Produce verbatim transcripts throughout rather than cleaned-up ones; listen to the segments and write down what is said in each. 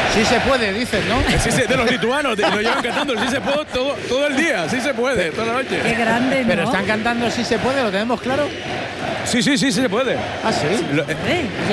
Sí se puede, dicen, ¿no? Sí, sí, de los lituanos, de, lo llevan cantando sí se puede todo, todo el día, sí se puede, toda la noche. Qué grande, ¿no? Pero están cantando sí se puede, ¿lo tenemos claro? Sí, sí, sí, sí se puede. Ah, sí. Lo, Oye,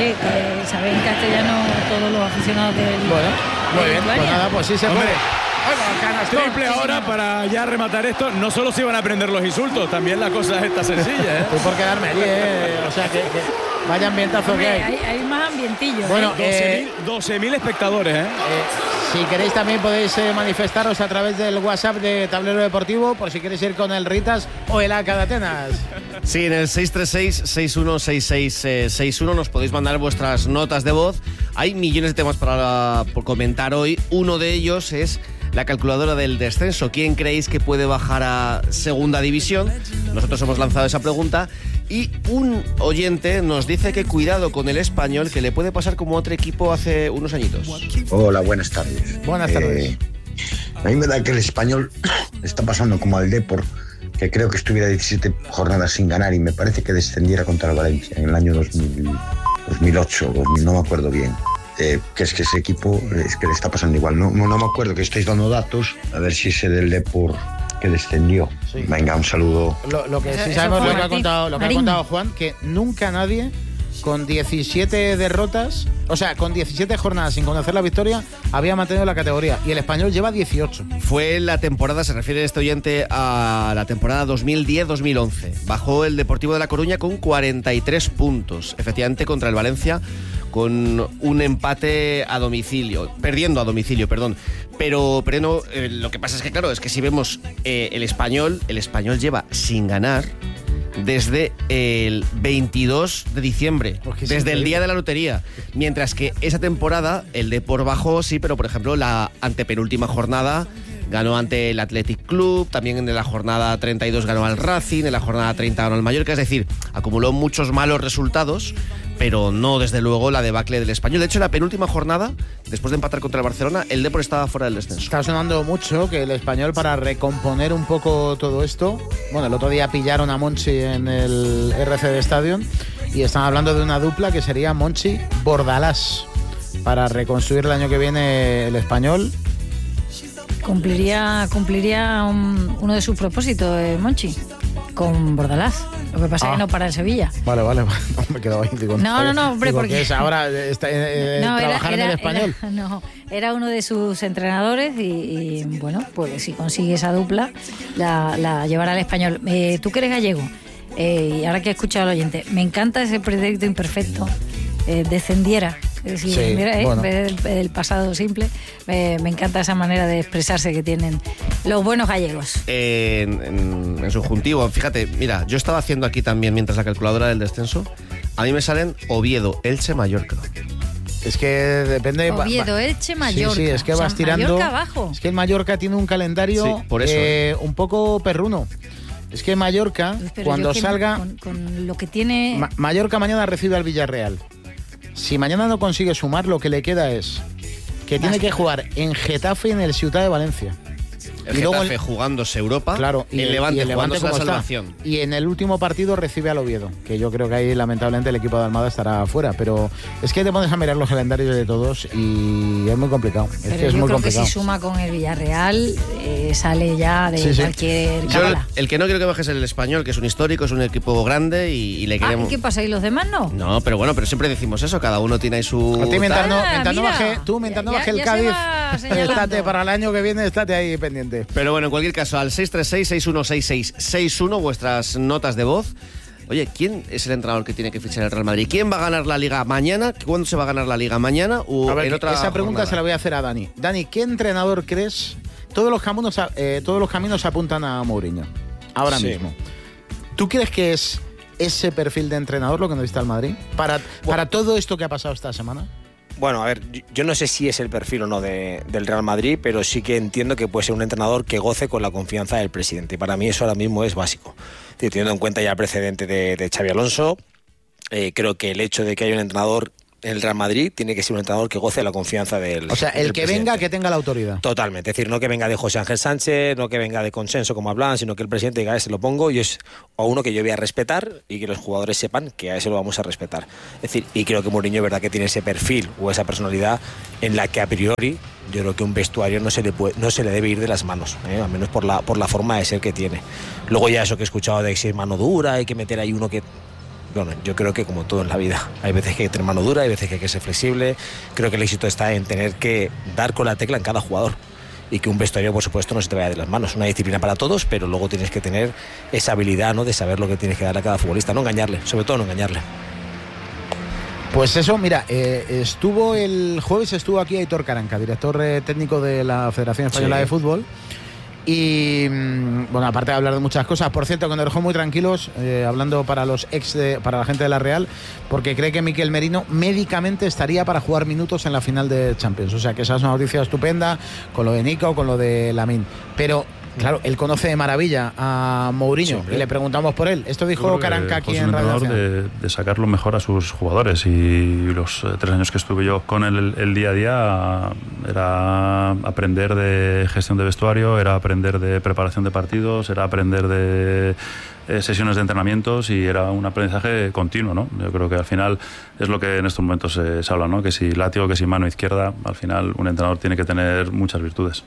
que saben castellano todos los aficionados del. Bueno, muy de bien, pues Lituania. nada, pues sí se Hombre, puede. Bueno, canastón. triple ahora para ya rematar esto. No solo se iban a aprender los insultos, también la cosa está sencilla, ¿eh? Estoy por quedarme allí, ¿eh? O sea, que, que vaya ambientazo Hombre, que hay. hay, hay más ambientillo. Bueno, ¿eh? doce mil espectadores, ¿eh? Eh, si queréis también podéis eh, manifestaros a través del WhatsApp de Tablero Deportivo, por si queréis ir con el Ritas o el A C A de Atenas. Sí, en el seis tres seis, seis uno seis seis seis uno nos podéis mandar vuestras notas de voz. Hay millones de temas para por comentar hoy. Uno de ellos es la calculadora del descenso. ¿Quién creéis que puede bajar a segunda división? Nosotros hemos lanzado esa pregunta y un oyente nos dice que cuidado con el Español, que le puede pasar como otro equipo hace unos añitos. Hola, buenas tardes. Buenas tardes. Eh, a mí me da que el Español está pasando como al Depor, que creo que estuviera diecisiete jornadas sin ganar y me parece que descendiera contra el Valencia en el año dos mil, dos mil ocho, dos mil, no me acuerdo bien. Eh, que es que ese equipo es que le está pasando igual. No, no, no me acuerdo, que estáis dando datos, a ver si ese del Depor que descendió. Sí. Venga, un saludo. Lo, lo que Eso, sí eso sabemos, fue lo que, ha Martín. contado, lo que ha Marín. contado Juan, que nunca nadie con diecisiete derrotas, o sea, con diecisiete jornadas sin conocer la victoria, había mantenido la categoría. Y el Español lleva dieciocho. Fue la temporada, se refiere este oyente a la temporada dos mil diez dos mil once. Bajó el Deportivo de La Coruña con cuarenta y tres puntos, efectivamente contra el Valencia, con un empate a domicilio, perdiendo a domicilio, perdón. Pero, pero no, eh, lo que pasa es que, claro, es que si vemos eh, el Español, el Español lleva sin ganar desde el veintidós de diciembre, Porque es desde el increíble. día de la lotería. Mientras que esa temporada, el Depor bajó, sí, pero por ejemplo, la antepenúltima jornada ganó ante el Athletic Club, también en la jornada treinta y dos ganó al Racing, en la jornada treinta ganó al Mallorca, es decir, acumuló muchos malos resultados, pero no desde luego la debacle del Español. De hecho, en la penúltima jornada, después de empatar contra el Barcelona, el Depor estaba fuera del descenso. Está sonando mucho que el Español, para recomponer un poco todo esto, bueno, el otro día pillaron a Monchi en el R C D Stadium y están hablando de una dupla que sería Monchi-Bordalás para reconstruir el año que viene el Español. Cumpliría, cumpliría un- uno de sus propósitos, eh, Monchi, con Bordalás. Lo que pasa Ah. es que no para el Sevilla. Vale, vale, no me he quedado ahí. Digo, No, no, no, hombre, digo, porque- ¿qué es ahora está, eh, No, era- trabajar en era- el Español? era- no, era uno de sus entrenadores y, y, bueno, pues si consigue esa dupla, la, la llevará al Español. Eh, tú que eres gallego, eh, y ahora que he escuchado al oyente, me encanta ese proyecto imperfecto, eh, descendiera. Es decir, Sí, mira, eh, bueno. en vez del, del pasado simple, me, me encanta esa manera de expresarse que tienen los buenos gallegos. En, en, en subjuntivo, fíjate, mira, yo estaba haciendo aquí también, mientras la calculadora del descenso, a mí me salen Oviedo, Elche, Mallorca. Es que depende. va- Oviedo, va- Elche, Mallorca. Sí, sí, es que O sea, vas tirando. Mallorca abajo. Es que el Mallorca tiene un calendario Sí, por eso, eh, un poco perruno. Es que Mallorca, Pero cuando yo que salga. Con, con lo que tiene. Ma- Mallorca mañana recibe al Villarreal. Si mañana no consigue sumar, lo que le queda es que tiene que jugar en Getafe y en el Ciutat de Valencia. El Y luego Getafe el- jugándose Europa, Claro, y el Levante, y el Levante jugándose la como está. salvación. Y en el último partido recibe al Oviedo, que yo creo que ahí lamentablemente el equipo de Almada estará fuera. Pero es que te pones a mirar los calendarios de todos y es muy complicado. Es Pero que es yo muy creo complicado. que si suma con el Villarreal, eh, sale ya de Sí, sí. cualquier Yo, cábala. el que no quiero que baje es el Español, que es un histórico, es un equipo grande y, y le Ah, queremos. ¿y qué pasa? ¿Y los demás no? No, pero bueno, pero siempre decimos eso, cada uno tiene ahí su. A ti mientras no, Ah, mientras no mira. baje, tú mientras no Ya- baje el ya se Cádiz, va señalando. estate para el año que viene, estate ahí pendiente. Pero bueno, en cualquier caso, al seis tres seis, seis uno seis seis seis uno, vuestras notas de voz. Oye, ¿quién es el entrenador que tiene que fichar el Real Madrid? ¿Quién va a ganar la Liga mañana? ¿Cuándo se va a ganar la Liga mañana? ¿O A ver, en otra esa pregunta jornada? se la voy a hacer a Dani. Dani, ¿qué entrenador crees? Todos los caminos, a- eh, todos los caminos apuntan a Mourinho, ahora Sí. mismo. ¿Tú crees que es ese perfil de entrenador lo que necesita el Madrid? Para, para todo esto que ha pasado esta semana. Bueno, a ver, yo- yo no sé si es el perfil o no de- del Real Madrid, pero sí que entiendo que puede ser un entrenador que goce con la confianza del presidente. Y para mí eso ahora mismo es básico. Es decir, teniendo en cuenta ya el precedente de, de Xabi Alonso, eh, creo que el hecho de que haya un entrenador en el Real Madrid tiene que ser un entrenador que goce de la confianza del O sea, el del que presidente. venga, que tenga la autoridad. Totalmente, es decir, no que venga de José Ángel Sánchez, no que venga de consenso como hablan, sino que el presidente diga, a ese lo pongo y es a uno que yo voy a respetar y que los jugadores sepan que a ese lo vamos a respetar. Es decir, y creo que Mourinho es verdad que tiene ese perfil o esa personalidad en la que a priori yo creo que un vestuario no se le puede, no se le debe ir de las manos, ¿eh? Al menos por la, por la forma de ser que tiene. Luego ya eso que he escuchado de que si es mano dura, hay que meter ahí uno que... Bueno, yo creo que como todo en la vida, hay veces que hay que tener mano dura, hay veces que hay que ser flexible. Creo que el éxito está en tener que dar con la tecla en cada jugador y que un vestuario, por supuesto, no se te vaya de las manos. Una disciplina para todos, pero luego tienes que tener esa habilidad, ¿no?, de saber lo que tienes que dar a cada futbolista, no engañarle, sobre todo no engañarle. Pues eso, mira, eh, estuvo el jueves estuvo aquí Aitor Caranca, director eh, técnico de la Federación Española Sí. de Fútbol. Y bueno, aparte de hablar de muchas cosas, por cierto, que nos dejó muy tranquilos, eh, hablando para los ex de, para la gente de la Real, porque cree que Mikel Merino médicamente estaría para jugar minutos en la final de Champions. O sea que esa es una noticia estupenda, con lo de Nico, con lo de Lamine. Pero claro, él conoce de maravilla a Mourinho, sí, y le preguntamos por él. Esto dijo Caranca aquí en Radio Nacional. De, de sacar lo mejor a sus jugadores, y los eh, tres años que estuve yo con él el, el día a día era aprender de gestión de vestuario, era aprender de preparación de partidos, era aprender de eh, sesiones de entrenamientos, y era un aprendizaje continuo, ¿no? Yo creo que al final es lo que en estos momentos se, se habla, ¿no? Que si látigo, que si mano izquierda, al final un entrenador tiene que tener muchas virtudes.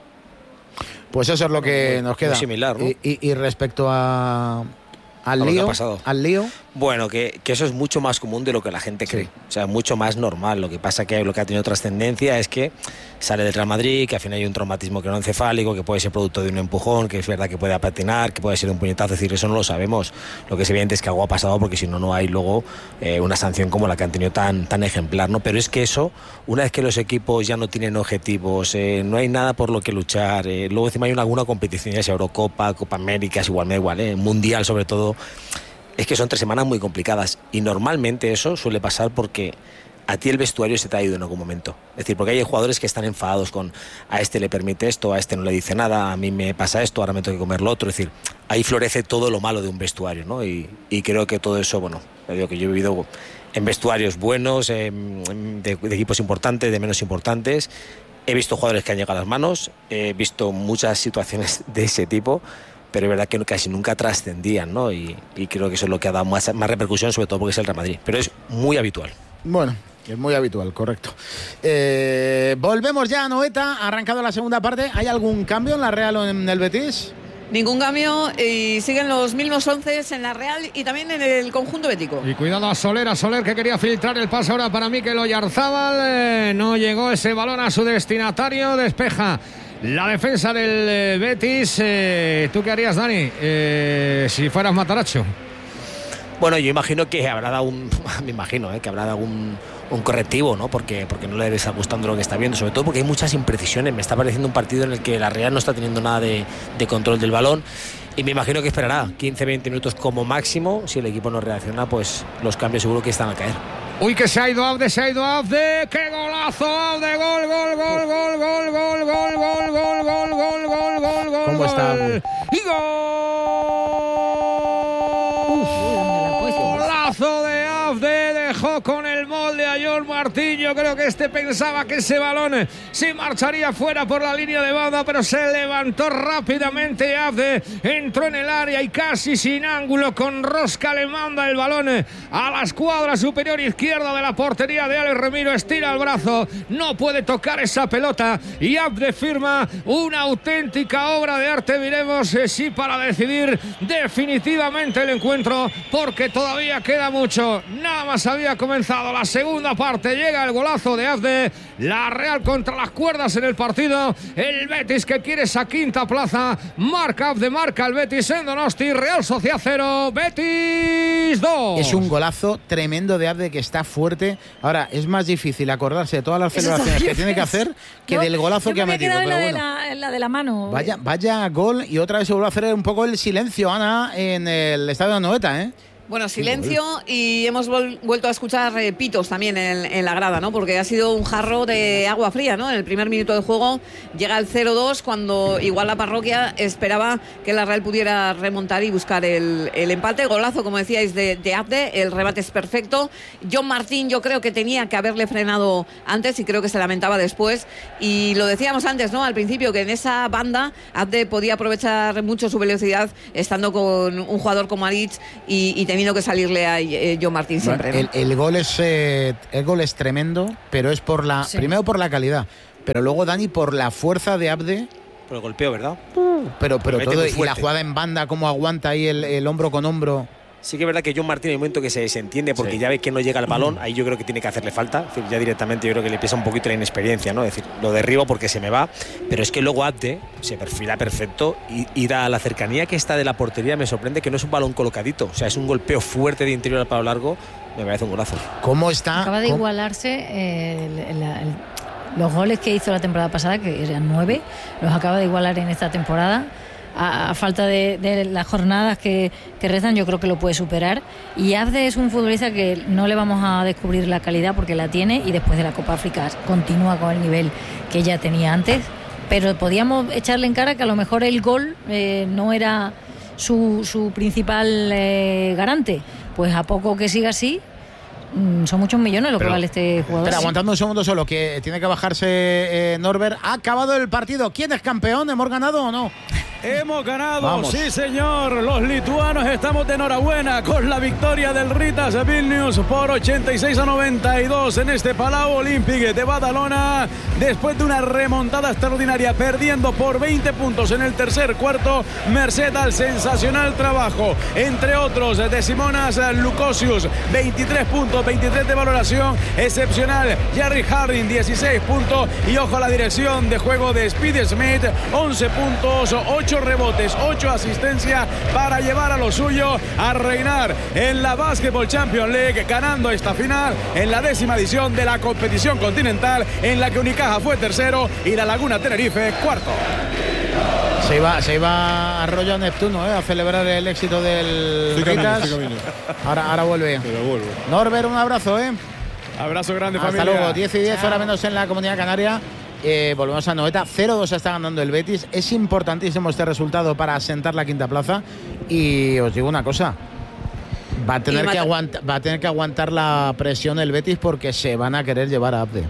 Pues eso es lo que Muy- nos queda. muy similar, ¿no? Y, y- y respecto a al A lo que ha lío, pasado. al lío, Bueno, que, que eso es mucho más común de lo que la gente cree. O sea, mucho más normal. Lo que pasa que lo que ha tenido trascendencia es que sale del Real Madrid, que al final hay un traumatismo craneoencefálico, que puede ser producto de un empujón, que es verdad que puede patinar, que puede ser un puñetazo. Es decir, eso no lo sabemos. Lo que es evidente es que algo ha pasado, porque si no, no hay luego eh, una sanción como la que han tenido tan, tan ejemplar, ¿no? Pero es que eso, una vez que los equipos ya no tienen objetivos, eh, no hay nada por lo que luchar, eh, luego encima hay una, alguna competición, ya sea Eurocopa, Copa América, es igual, me da igual, eh, Mundial sobre todo. Es que son tres semanas muy complicadas y normalmente eso suele pasar porque a ti el vestuario se te ha ido en algún momento. Es decir, porque hay jugadores que están enfadados con a este le permite esto, a este no le dice nada, a mí me pasa esto, ahora me tengo que comer lo otro. Es decir, ahí florece todo lo malo de un vestuario, ¿no? Y, y creo que todo eso, bueno, te digo que yo he vivido en vestuarios buenos, eh, de, de equipos importantes, de menos importantes. He visto jugadores que han llegado a las manos, he visto muchas situaciones de ese tipo, pero es verdad que casi nunca trascendían, ¿no? Y, y creo que eso es lo que ha dado más, más repercusión, sobre todo porque es el Real Madrid. Pero es muy habitual. bueno, es muy habitual, correcto. Eh, volvemos ya a Noeta, ha arrancado la segunda parte. ¿Hay algún cambio en la Real o en el Betis? Ningún cambio y siguen los mismos once en la Real y también en el conjunto bético. Y cuidado a Soler, a Soler que quería filtrar el pase ahora para Mikel Oyarzábal. Eh, no llegó ese balón a su destinatario, despeja la defensa del eh, Betis. Eh, ¿Tú qué harías, Dani, eh, si fueras Mataracho? Bueno, yo imagino que habrá dado un, me imagino, ¿eh? que habrá dado un, un correctivo, ¿no? Porque, porque no le debe estar gustando lo que está viendo, sobre todo porque hay muchas imprecisiones. Me está pareciendo un partido en el que la Real no está teniendo nada de, de control del balón, y me imagino que esperará quince a veinte minutos como máximo. Si el equipo no reacciona, pues los cambios seguro que están a caer. Uy, que se ha ido Abde, se ha ido Abde. ¡Qué golazo, Abde! Gol, gol, gol, gol, gol, gol, gol, gol, gol, gol, gol, gol, gol, gol. ¿Cómo está Abde? ¡Y gol! Golazo de Abde, dejó con el molde a John Martín. Yo creo que este pensaba que ese balón se marcharía fuera por la línea de banda, pero se levantó rápidamente Abde, entró en el área y casi sin ángulo, con rosca le manda el balón a la escuadra superior izquierda de la portería de Alex Remiro. Estira el brazo, no puede tocar esa pelota y Abde firma una auténtica obra de arte. Veremos eh, si para decidir definitivamente el encuentro, porque todavía queda mucho. Nada más había comenzado la segunda parte, llega el golazo de Abde. La Real contra las cuerdas en el partido. El Betis que quiere esa quinta plaza. Marca Abde, marca el Betis en Donosti. Real Sociedad cero, Betis dos. Es un golazo tremendo de Abde, que está fuerte. Ahora, es más difícil acordarse de todas las Eso celebraciones también que tiene que es. hacer que Yo- del golazo yo que ha me había metido. quedado en Pero la, bueno. de la, en la de la mano. Vaya, vaya gol, y otra vez se vuelve a hacer un poco el silencio, Ana, en el estadio de Noeta, ¿eh? Bueno, silencio y hemos vol- vuelto a escuchar eh, pitos también en, en la grada, ¿no? Porque ha sido un jarro de agua fría, ¿no? En el primer minuto de juego llega el cero dos cuando igual la parroquia esperaba que la Real pudiera remontar y buscar el, el empate. Golazo, como decíais, de, de Abde, el remate es perfecto. John Martín yo creo que tenía que haberle frenado antes y creo que se lamentaba después. Y lo decíamos antes, ¿no? Al principio, que en esa banda Abde podía aprovechar mucho su velocidad estando con un jugador como Aritz y, y teniendo que salirle a eh, John Martín siempre, bueno, ¿no? el, el gol es eh, el gol es tremendo, pero es por la Sí. primero por la calidad, pero luego, Dani, por la fuerza de Abde. Por el golpeo, ¿verdad? Pero, pero mete todo, muy y la fuerte. jugada en banda, cómo aguanta ahí el, el hombro con hombro. Sí que es verdad que John Martín en el momento que se desentiende porque Sí. ya ve que no llega el balón, ahí yo creo que tiene que hacerle falta. Es decir, ya directamente yo creo que le pesa un poquito la inexperiencia, ¿no? Es decir, lo derribo porque se me va, pero es que luego Abde se perfila perfecto y ir a la cercanía que está de la portería me sorprende que no es un balón colocadito, o sea, es un golpeo fuerte de interior al palo largo, me parece un golazo. ¿Cómo está? Acaba de ¿Cómo? igualarse eh, el- el- el- los goles que hizo la temporada pasada, que eran nueve, los acaba de igualar en esta temporada. A, a falta de, de las jornadas que, que restan, yo creo que lo puede superar. Y Abde es un futbolista que no le vamos a descubrir la calidad porque la tiene, y después de la Copa África continúa con el nivel que ya tenía antes. Pero podíamos echarle en cara que a lo mejor el gol eh, no era su, su principal eh, garante. Pues a poco que siga así, mm, son muchos millones lo Pero- que vale este jugador. Espera, aguantando un segundo solo, que tiene que bajarse eh, Norbert. Ha acabado el partido. ¿Quién es campeón? ¿Hemos ganado o no? Hemos ganado, Vamos. sí señor, los lituanos estamos de enhorabuena con la victoria del Ritas Vilnius por ochenta y seis a noventa y dos en este Palau Olímpic de Badalona, después de una remontada extraordinaria, perdiendo por veinte puntos en el tercer cuarto, merced al sensacional trabajo, entre otros, de Simonas Lukosius, veintitrés puntos, veintitrés de valoración, excepcional, Jerry Harding, dieciséis puntos, y ojo a la dirección de juego de Speedy Smith, once puntos, ocho rebotes, ocho asistencias para llevar a lo suyo a reinar en la Basketball Champions League, ganando esta final en la décima edición de la competición continental, en la que Unicaja fue tercero y la Laguna Tenerife cuarto. Se iba, se iba a Arroyo Neptuno, ¿eh? A celebrar el éxito del Estoy camino, Ritas. estoy camino. Ahora, ahora vuelve. Pero vuelvo. Norbert, un abrazo, ¿eh? Abrazo grande, Hasta familia. luego. diez y diez, hora menos en la Comunidad Canaria. Eh, volvemos a Noeta. cero dos está ganando el Betis. Es importantísimo este resultado para asentar la quinta plaza. Y os digo una cosa. Va a tener, Y que, mata- aguanta, va a tener que aguantar la presión el Betis porque se van a querer llevar a Abde.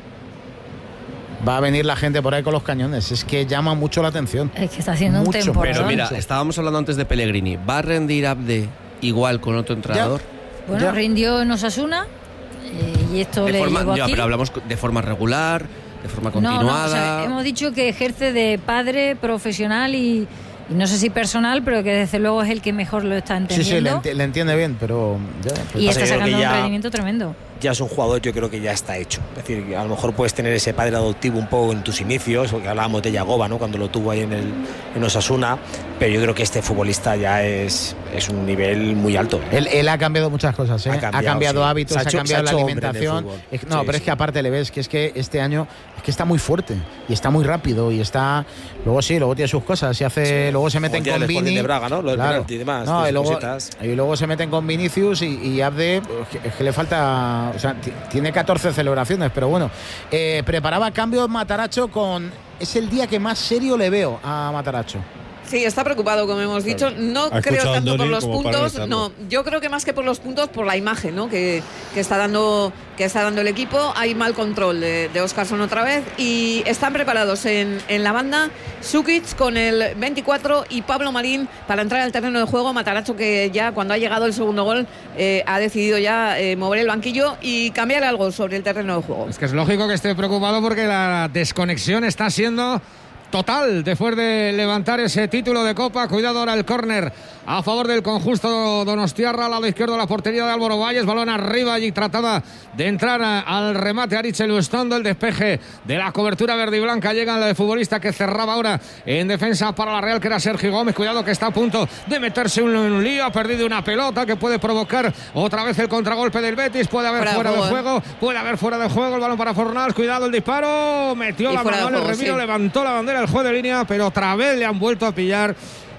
Va a venir la gente por ahí con los cañones. Es que llama mucho la atención. Es que está haciendo un Mucho, temporada. Pero mira, Mucho. estábamos hablando antes de Pellegrini. ¿Va a rendir Abde igual con otro entrenador? Bueno, Ya. rindió en Osasuna eh, y esto De le forma, llegó ya, aquí. pero hablamos de forma regular, de forma No, no, continuada. o sea, hemos dicho que ejerce de padre profesional y, y no sé si personal, pero que desde luego es el que mejor lo está Sí, sí, le, entendiendo. enti- le entiende bien, pero... ya, pues, y pasa está que yo creo sacando que un ya- rendimiento tremendo. Ya es un jugador, yo creo que ya está hecho. Es decir, a lo mejor puedes tener ese padre adoptivo un poco en tus inicios, porque hablábamos de Yagoba, ¿no? Cuando lo tuvo ahí en el en Osasuna, pero yo creo que este futbolista ya es, es un nivel muy alto. Él, él ha cambiado muchas cosas, ¿eh? Ha ha cambiado, cambiado, sí. hábitos, Se ha ha, hecho- cambiado se ha la hecho hombre en el alimentación. fútbol. Es- no, Sí, pero sí. es que aparte le ves que es que este año es que está muy fuerte y está muy rápido y está. Luego sí, luego tiene sus cosas y hace, luego se meten Como con tiene el Sporting Vini. de Braga, ¿no? Lo del penalti y demás, No, sus y, luego, cositas. y luego se meten con Vinicius y, y Abde, es que, es que le falta, o sea, t- tiene catorce celebraciones, pero bueno, eh, preparaba cambio Mataracho con. Es el día que más serio le veo a Mataracho. Sí, está preocupado, como hemos dicho. No Ha creo escuchado a tanto por Andoni los como para puntos. retarlo. No, yo creo que más que por los puntos, por la imagen, ¿no? Que, que está dando que está dando el equipo. Hay mal control de, de Óscarson otra vez y están preparados en, en la banda Sukic con el veinticuatro y Pablo Marín para entrar al terreno de juego. Mataracho, que ya cuando ha llegado el segundo gol eh, ha decidido ya eh, mover el banquillo y cambiar algo sobre el terreno de juego. Es que es lógico que esté preocupado porque la desconexión está siendo total después de levantar ese título de Copa. Cuidado ahora el córner a favor del conjunto donostiarra, al lado izquierdo de la portería de Álvaro Valles, balón arriba y trataba de entrar a, al remate Aritz Elustondo, el despeje de la cobertura verde y blanca, llega el futbolista que cerraba ahora en defensa para la Real, que era Sergio Gómez. Cuidado que está a punto de meterse en un lío, ha perdido una pelota que puede provocar otra vez el contragolpe del Betis, puede haber fuera, fuera de juego, juego puede haber fuera de juego, el balón para Fornals, cuidado el disparo, metió y la mano en el remiro, sí. Levantó la bandera el juez de línea, pero otra vez le han vuelto a pillar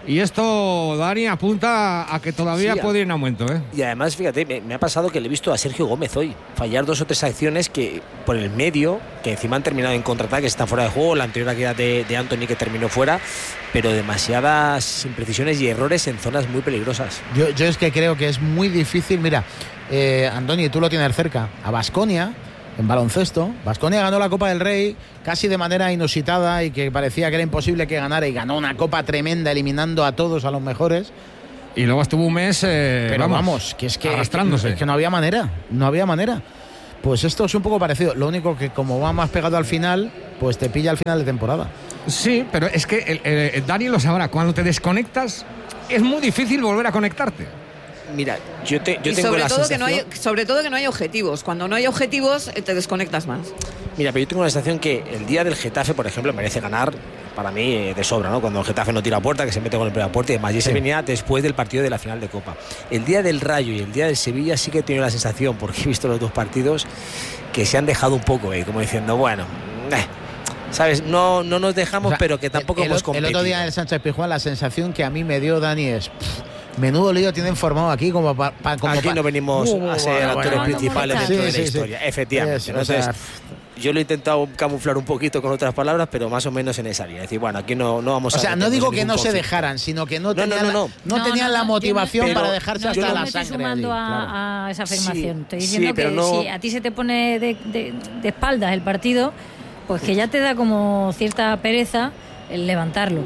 y esto, Dani, apunta a que todavía Sí, puede ir en aumento, ¿eh? Y además, fíjate, me, me ha pasado que le he visto a Sergio Gómez hoy fallar dos o tres acciones que por el medio, que encima han terminado en contraataques, están fuera de juego, la anterior aquella de, de Anthony que terminó fuera, pero demasiadas imprecisiones y errores en zonas muy peligrosas. Yo, yo es que creo que es muy difícil. Mira, eh, Andoni, tú lo tienes cerca, a Baskonia en baloncesto. Baskonia ganó la Copa del Rey casi de manera inusitada y que parecía que era imposible que ganara, y ganó una copa tremenda eliminando a todos, a los mejores. Y luego estuvo un mes, eh, Pero vamos, vamos, que es que, arrastrándose. Es que no había manera, no había manera. Pues esto es un poco parecido. Lo único que como va más pegado al final, pues te pilla al final de temporada. Sí, pero es que el, el, el Dani lo sabrá. Cuando te desconectas, es muy difícil volver a conectarte. Mira, yo, te, yo y tengo sobre la todo sensación... que no hay, sobre todo que no hay objetivos. Cuando no hay objetivos, eh, te desconectas más. Mira, pero yo tengo la sensación que el día del Getafe, por ejemplo, merece ganar para mí eh, de sobra, ¿no? Cuando el Getafe no tira a puerta, que se mete con el primera puerta y demás. Y ese Sí. venía después del partido de la final de Copa. El día del Rayo y el día del Sevilla sí que he tenido la sensación, porque he visto los dos partidos, que se han dejado un poco, eh, como diciendo, bueno, eh, ¿sabes? No, no nos dejamos, O sea, pero que tampoco el, hemos el competido. otro día en el Sánchez Pizjuán la sensación que a mí me dio, Dani, es pff, menudo lío tienen formado aquí como para pa, Aquí no venimos Uh, a ser bueno, actores bueno, principales bueno, dentro sí, de la sí, historia, sí. efectivamente. Eso, o Entonces, sea, yo lo he intentado camuflar un poquito con otras palabras, pero más o menos en esa línea. Es decir, bueno, aquí no, no vamos O a... sea, no meternos digo en que ningún no se conflicto. dejaran, sino que no No, no, tenían, no, no. la, no tenían la motivación yo no- para dejarse no, hasta yo no la me estoy sangre. sumando allí, a, claro. a esa afirmación. Sí, Estoy sí, diciendo pero que no- si a ti se te pone de, de- de espaldas el partido, pues que ya te da como cierta pereza el levantarlo.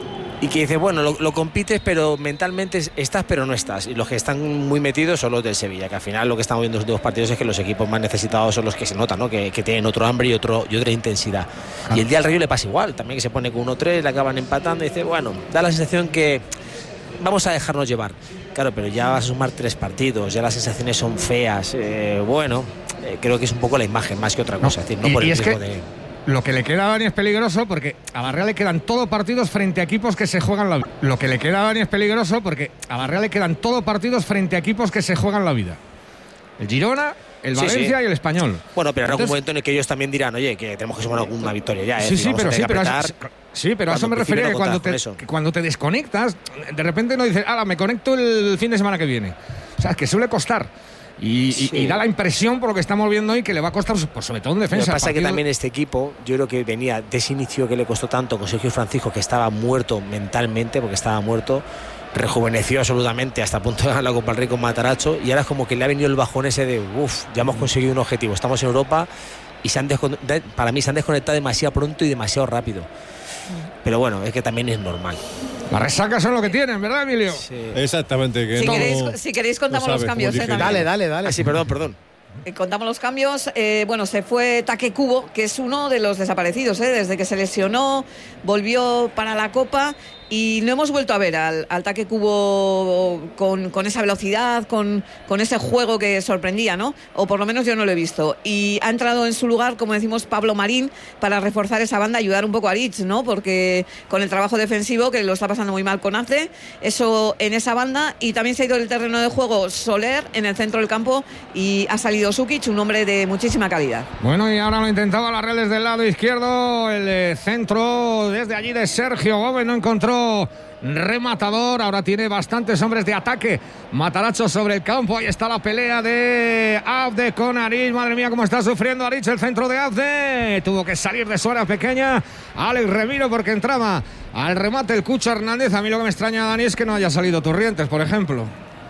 Y que dices, bueno, lo, lo compites, pero mentalmente estás, pero no estás. Y los que están muy metidos son los del Sevilla, que al final lo que estamos viendo en los dos partidos es que los equipos más necesitados son los que se notan, ¿no? Que, que tienen otro hambre y, otro, y otra intensidad. Y el día del Rayo le pasa igual, también que se pone con uno tres, le acaban empatando y dice, bueno, da la sensación que vamos a dejarnos llevar. Claro, pero ya vas a sumar tres partidos, ya las sensaciones son feas. Eh, bueno, eh, creo que es un poco la imagen más que otra cosa. No, Es decir, no y- por y el es riesgo que- de... Lo que le queda a Dani es peligroso porque a la Real le quedan todos partidos frente a equipos que se juegan la vida. Lo que le queda a Dani es peligroso porque a la Real le quedan todos partidos frente a equipos que se juegan la vida. El Girona, el Sí, Valencia sí. y el Español. Bueno, pero habrá algún Entonces- momento en el que ellos también dirán, oye, que tenemos que sumar alguna victoria ya. Sí, ¿eh? sí, Vamos a pero sí, tener que pero, a apretar. eso, sí, pero a eso Cuando me refería en que principio no cuando contabas te, con eso. que cuando te desconectas, de repente no dices, ala, me conecto el fin de semana que viene. O sea, es que suele costar. Y, y- Sí. y da la impresión, por lo que estamos viendo hoy, que le va a costar, pues, sobre todo en Lo defensa. que pasa es que partido- también este equipo, yo creo que venía de ese inicio que le costó tanto con Sergio Francisco, que estaba muerto mentalmente, porque estaba muerto, rejuveneció absolutamente hasta el punto de ganar la Copa del Rey con Matarazzo, y ahora es como que le ha venido el bajón ese de, uff, ya hemos conseguido un objetivo, estamos en Europa, y se han descon- de- para mí se han desconectado demasiado pronto y demasiado rápido. Pero bueno, es que también es normal. Las resacas son lo que tienen, ¿verdad, Emilio? Sí. Exactamente. Que Si no- queréis, si queréis contamos no los sabe cambios. cómo ¿eh? digerir. También. Dale, dale, dale. Ah, sí, perdón, perdón. Eh, Contamos los cambios. Eh, bueno, se fue Take Kubo, que es uno de los desaparecidos, ¿eh? Desde que se lesionó, volvió para la Copa y no hemos vuelto a ver al, al Take Kubo con, con esa velocidad, con, con ese juego que sorprendía, ¿no? O por lo menos yo no lo he visto. Y ha entrado en su lugar, como decimos, Pablo Marín, para reforzar esa banda, ayudar un poco a Rich, ¿no? Porque con el trabajo defensivo, que lo está pasando muy mal con Ace, eso en esa banda. Y también se ha ido del terreno de juego Soler en el centro del campo y ha salido Sukic, un hombre de muchísima calidad. Bueno, y ahora lo intentaba la Real desde el lado izquierdo. El eh, centro desde allí de Sergio Gómez no encontró rematador. Ahora tiene bastantes hombres de ataque. Matarazzo sobre el campo. Ahí está la pelea de Abde con Aritz. Madre mía, cómo está sufriendo Aritz, el centro de Abde. Tuvo que salir de su área pequeña Alex Remiro porque entraba al remate el Cucho Hernández. A mí lo que me extraña, Dani, es que no haya salido Turrientes, por ejemplo.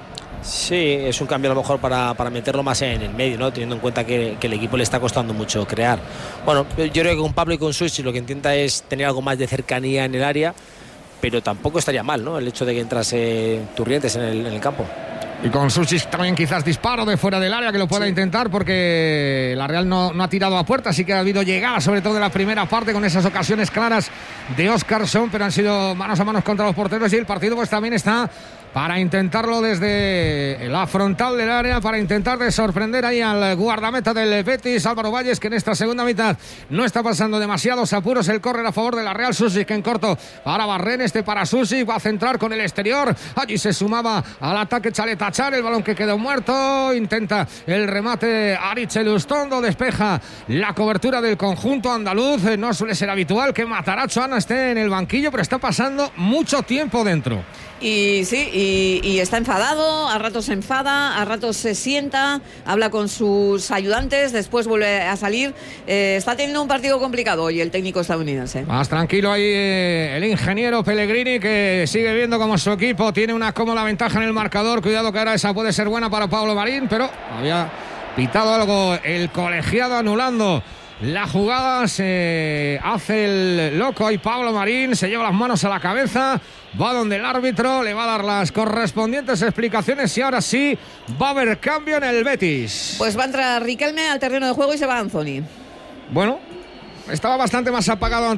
Sí, es un cambio a lo mejor para, para meterlo más en el medio, ¿no? Teniendo en cuenta que, que el equipo le está costando mucho crear. Bueno, yo creo que con Pablo y con Suchi lo que intenta es tener algo más de cercanía en el área, pero tampoco estaría mal, ¿no? El hecho de que entrase Turrientes en el, en el campo. Y con Suchis también quizás disparo de fuera del área que lo pueda Sí. intentar porque la Real no, no ha tirado a puerta, sí que ha habido llegada sobre todo en la primera parte con esas ocasiones claras de Óscarson, pero han sido manos a manos contra los porteros y el partido pues también está para intentarlo desde la frontal del área, para intentar de sorprender ahí al guardameta del Betis, Álvaro Valles, que en esta segunda mitad no está pasando demasiados apuros. El córner a favor de la Real. Susic en corto para Barren, este para Susic, va a centrar con el exterior. Allí se sumaba al ataque Chaletachar, el balón que quedó muerto. Intenta el remate Aritz Elustondo, despeja la cobertura del conjunto andaluz. No suele ser habitual que Matarazzo Ana esté en el banquillo, pero está pasando mucho tiempo dentro. Y sí, y, y está enfadado, a ratos se enfada, a ratos se sienta, habla con sus ayudantes, después vuelve a salir. Eh, está teniendo un partido complicado hoy el técnico estadounidense. Más tranquilo ahí eh, el ingeniero Pellegrini, que sigue viendo como su equipo tiene una cómoda ventaja en el marcador. Cuidado que ahora esa puede ser buena para Pablo Marín, pero había pitado algo el colegiado anulando la jugada. Se hace el loco ahí Pablo Marín, se lleva las manos a la cabeza, va donde el árbitro, le va a dar las correspondientes explicaciones y ahora sí va a haber cambio en el Betis. Pues va a entrar Riquelme al terreno de juego y se va Anthony. Bueno, estaba bastante más apagado